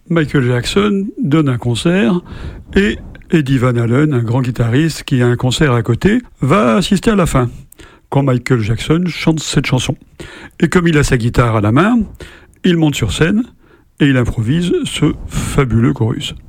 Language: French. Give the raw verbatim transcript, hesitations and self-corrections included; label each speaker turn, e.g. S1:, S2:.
S1: Michael Jackson donne un concert et Eddie Van Halen, un grand guitariste qui a un concert à côté, va assister à la fin, quand Michael Jackson chante cette chanson. Et comme il a sa guitare à la main, il monte sur scène et il improvise ce fabuleux chorus.